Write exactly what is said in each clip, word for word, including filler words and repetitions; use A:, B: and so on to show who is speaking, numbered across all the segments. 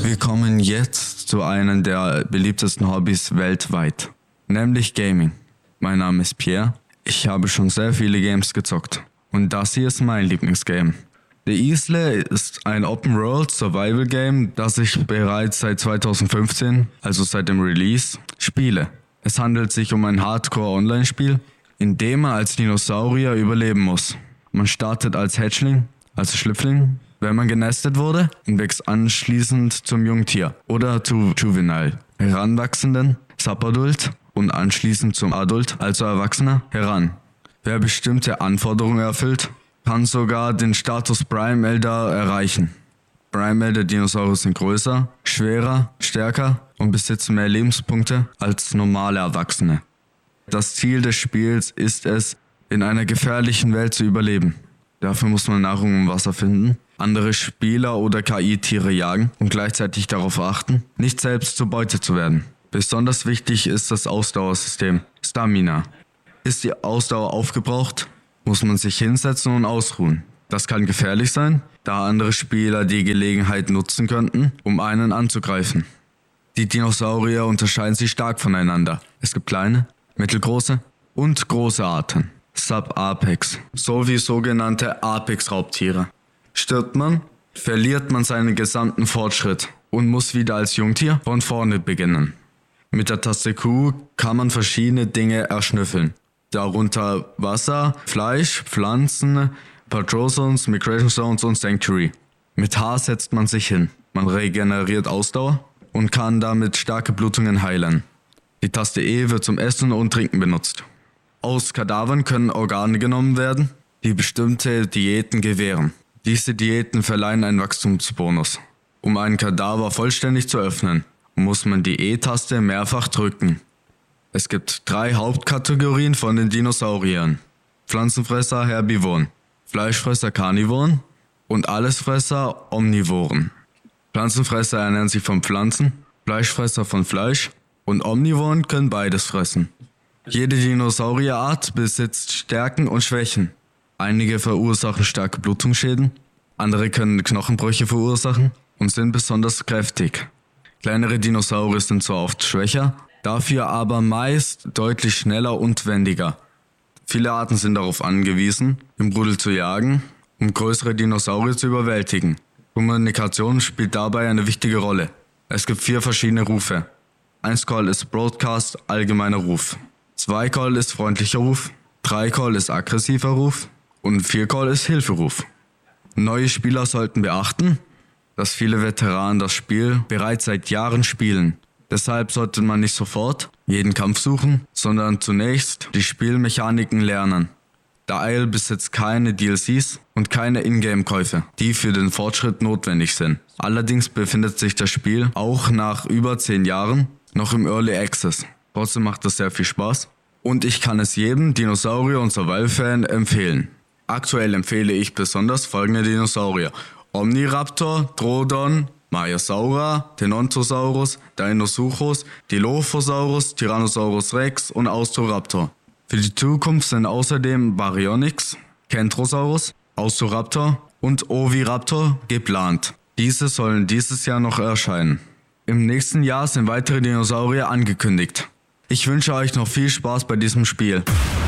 A: Wir kommen jetzt zu einem der beliebtesten Hobbys weltweit, nämlich Gaming. Mein Name ist Pierre. Ich habe schon sehr viele Games gezockt und das hier ist mein Lieblingsgame. The Isle ist ein Open-World-Survival-Game, das ich bereits seit zweitausendfünfzehn, also seit dem Release, spiele. Es handelt sich um ein Hardcore-Online-Spiel, in dem man als Dinosaurier überleben muss. Man startet als Hatchling, also Schlüpfling, wenn man genestet wurde, und wächst anschließend zum Jungtier oder zu Juvenile, Heranwachsenden, Subadult und anschließend zum Adult, also Erwachsener, heran. Wer bestimmte Anforderungen erfüllt, kann sogar den Status Prime Elder erreichen. Prime Elder Dinosaurier sind größer, schwerer, stärker und besitzen mehr Lebenspunkte als normale Erwachsene. Das Ziel des Spiels ist es, in einer gefährlichen Welt zu überleben. Dafür muss man Nahrung und Wasser finden, andere Spieler oder K I-Tiere jagen und gleichzeitig darauf achten, nicht selbst zur Beute zu werden. Besonders wichtig ist das Ausdauersystem, Stamina. Ist die Ausdauer aufgebraucht, muss man sich hinsetzen und ausruhen. Das kann gefährlich sein, da andere Spieler die Gelegenheit nutzen könnten, um einen anzugreifen. Die Dinosaurier unterscheiden sich stark voneinander. Es gibt kleine, mittelgroße und große Arten, Subapex, sowie sogenannte Apex-Raubtiere. Stirbt man, verliert man seinen gesamten Fortschritt und muss wieder als Jungtier von vorne beginnen. Mit der Taste Q kann man verschiedene Dinge erschnüffeln. Darunter Wasser, Fleisch, Pflanzen, Patrol Zones, Migration Zones und Sanctuary. Mit H setzt man sich hin. Man regeneriert Ausdauer und kann damit starke Blutungen heilen. Die Taste E wird zum Essen und Trinken benutzt. Aus Kadavern können Organe genommen werden, die bestimmte Diäten gewähren. Diese Diäten verleihen einen Wachstumsbonus. Um einen Kadaver vollständig zu öffnen, muss man die E-Taste mehrfach drücken. Es gibt drei Hauptkategorien von den Dinosauriern. Pflanzenfresser, Herbivoren, Fleischfresser, Karnivoren und Allesfresser, Omnivoren. Pflanzenfresser ernähren sich von Pflanzen, Fleischfresser von Fleisch und Omnivoren können beides fressen. Jede Dinosaurierart besitzt Stärken und Schwächen. Einige verursachen starke Blutungsschäden, andere können Knochenbrüche verursachen und sind besonders kräftig. Kleinere Dinosaurier sind zwar oft schwächer, dafür aber meist deutlich schneller und wendiger. Viele Arten sind darauf angewiesen, im Rudel zu jagen, um größere Dinosaurier zu überwältigen. Kommunikation spielt dabei eine wichtige Rolle. Es gibt vier verschiedene Rufe. eins Call ist Broadcast, allgemeiner Ruf. zwei Call ist freundlicher Ruf. drei Call ist aggressiver Ruf. Und vier Call ist Hilferuf. Neue Spieler sollten beachten, dass viele Veteranen das Spiel bereits seit Jahren spielen. Deshalb sollte man nicht sofort jeden Kampf suchen, sondern zunächst die Spielmechaniken lernen. Der Isle besitzt keine D L Cs und keine Ingame-Käufe, die für den Fortschritt notwendig sind. Allerdings befindet sich das Spiel auch nach über zehn Jahren noch im Early Access. Trotzdem macht es sehr viel Spaß und ich kann es jedem Dinosaurier- und Survival-Fan empfehlen. Aktuell empfehle ich besonders folgende Dinosaurier: Omniraptor, Troodon, Maiasaura, Tenontosaurus, Deinosuchus, Dilophosaurus, Tyrannosaurus Rex und Austoraptor. Für die Zukunft sind außerdem Baryonyx, Kentrosaurus, Austoraptor und Oviraptor geplant. Diese sollen dieses Jahr noch erscheinen. Im nächsten Jahr sind weitere Dinosaurier angekündigt. Ich wünsche euch noch viel Spaß bei diesem Spiel.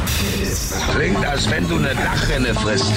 B: Klingt, als wenn du eine Dachrinne frisst.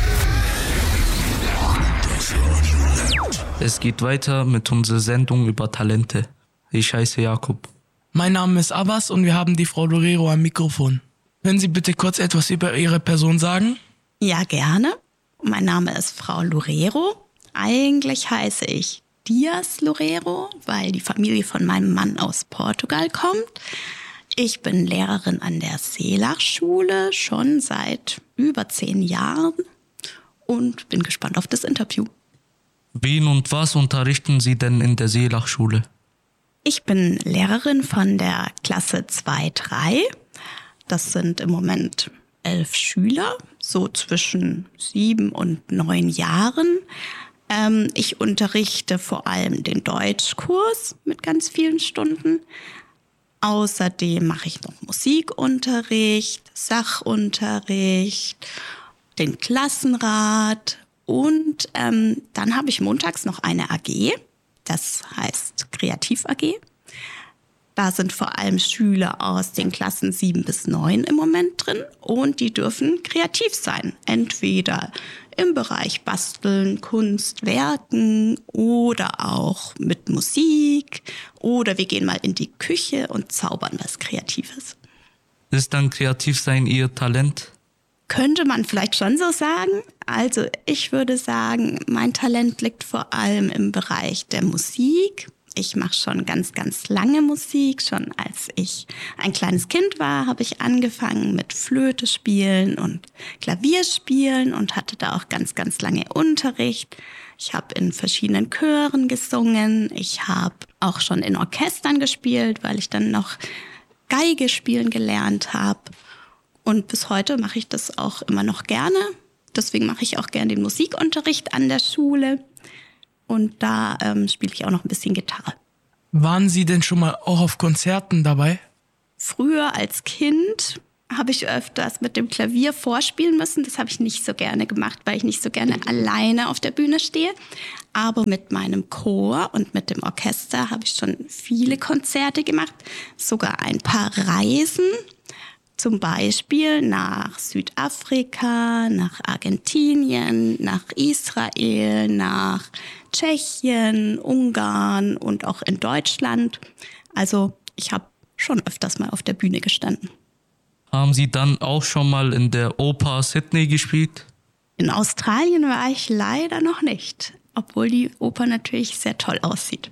C: Es geht weiter mit unserer Sendung über Talente. Ich heiße Jakob.
D: Mein Name ist Abbas und wir haben die Frau Lorero am Mikrofon. Können Sie bitte kurz etwas über Ihre Person sagen?
E: Ja, gerne. Mein Name ist Frau Lorero. Eigentlich heiße ich Dias Lorero, weil die Familie von meinem Mann aus Portugal kommt. Ich bin Lehrerin an der Seelach-Schule schon seit über zehn Jahren und bin gespannt auf das Interview.
C: Wen und was unterrichten Sie denn in der Seelach-Schule?
E: Ich bin Lehrerin von der Klasse zwei drei. Das sind im Moment elf Schüler, so zwischen sieben und neun Jahren. Ähm, ich unterrichte vor allem den Deutschkurs mit ganz vielen Stunden. Außerdem mache ich noch Musikunterricht, Sachunterricht, den Klassenrat und ähm, dann habe ich montags noch eine A G. Das heißt Kreativ A G. Da sind vor allem Schüler aus den Klassen sieben bis neun im Moment drin und die dürfen kreativ sein. Entweder im Bereich Basteln, Kunst, Werken oder auch mit Musik oder wir gehen mal in die Küche und zaubern was Kreatives.
C: Ist dann Kreativsein Ihr Talent?
E: Könnte man vielleicht schon so sagen. Also ich würde sagen, mein Talent liegt vor allem im Bereich der Musik. Ich mache schon ganz, ganz lange Musik. Schon als ich ein kleines Kind war, habe ich angefangen mit Flöte spielen und Klavier spielen und hatte da auch ganz, ganz lange Unterricht. Ich habe in verschiedenen Chören gesungen. Ich habe auch schon in Orchestern gespielt, weil ich dann noch Geige spielen gelernt habe. Und bis heute mache ich das auch immer noch gerne. Deswegen mache ich auch gerne den Musikunterricht an der Schule. Und da ähm, spiele ich auch noch ein bisschen Gitarre.
D: Waren Sie denn schon mal auch auf Konzerten dabei?
E: Früher als Kind habe ich öfters mit dem Klavier vorspielen müssen. Das habe ich nicht so gerne gemacht, weil ich nicht so gerne alleine auf der Bühne stehe. Aber mit meinem Chor und mit dem Orchester habe ich schon viele Konzerte gemacht. Sogar ein paar Reisen. Zum Beispiel nach Südafrika, nach Argentinien, nach Israel, nach Tschechien, Ungarn und auch in Deutschland. Also ich habe schon öfters mal auf der Bühne gestanden.
C: Haben Sie dann auch schon mal in der Oper Sydney gespielt?
E: In Australien war ich leider noch nicht, obwohl die Oper natürlich sehr toll aussieht.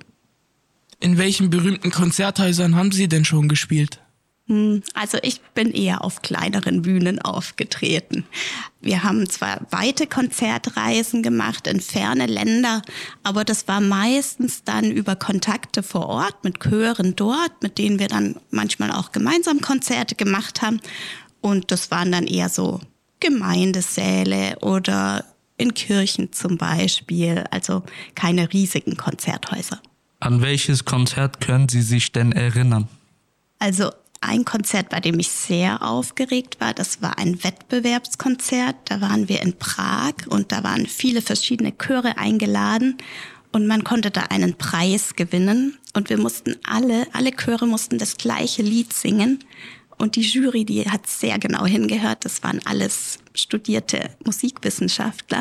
D: In welchen berühmten Konzerthäusern haben Sie denn schon gespielt?
E: Also ich bin eher auf kleineren Bühnen aufgetreten. Wir haben zwar weite Konzertreisen gemacht in ferne Länder, aber das war meistens dann über Kontakte vor Ort mit Chören dort, mit denen wir dann manchmal auch gemeinsam Konzerte gemacht haben. Und das waren dann eher so Gemeindesäle oder in Kirchen zum Beispiel, also keine riesigen Konzerthäuser.
C: An welches Konzert können Sie sich denn erinnern?
E: Also ein Konzert, bei dem ich sehr aufgeregt war, das war ein Wettbewerbskonzert. Da waren wir in Prag und da waren viele verschiedene Chöre eingeladen und man konnte da einen Preis gewinnen. Und wir mussten alle, alle Chöre mussten das gleiche Lied singen. Und die Jury, die hat sehr genau hingehört. Das waren alles studierte Musikwissenschaftler.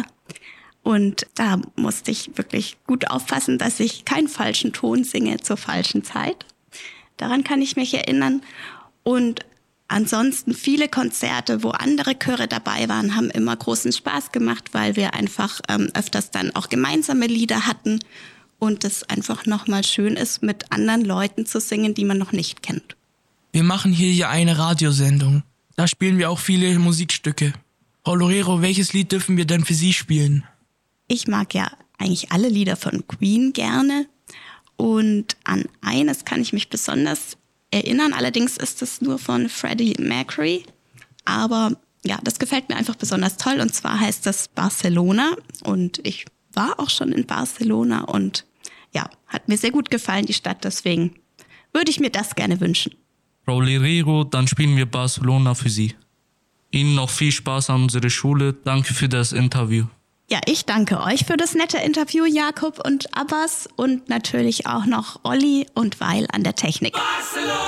E: Und da musste ich wirklich gut aufpassen, dass ich keinen falschen Ton singe zur falschen Zeit. Daran kann ich mich erinnern. Und ansonsten viele Konzerte, wo andere Chöre dabei waren, haben immer großen Spaß gemacht, weil wir einfach ähm, öfters dann auch gemeinsame Lieder hatten und es einfach nochmal schön ist, mit anderen Leuten zu singen, die man noch nicht kennt.
D: Wir machen hier ja eine Radiosendung. Da spielen wir auch viele Musikstücke. Frau Loureiro, welches Lied dürfen wir denn für Sie spielen?
E: Ich mag ja eigentlich alle Lieder von Queen gerne. Und an eines kann ich mich besonders erinnern. Allerdings ist es nur von Freddie Mercury. Aber ja, das gefällt mir einfach besonders toll. Und zwar heißt das Barcelona. Und ich war auch schon in Barcelona. Und ja, hat mir sehr gut gefallen, die Stadt. Deswegen würde ich mir das gerne wünschen.
C: Frau Loureiro, dann spielen wir Barcelona für Sie. Ihnen noch viel Spaß an unserer Schule. Danke für das Interview.
E: Ja, ich danke euch für das nette Interview, Jakob und Abbas, und natürlich auch noch Olli und Weil an der Technik. Barcelona!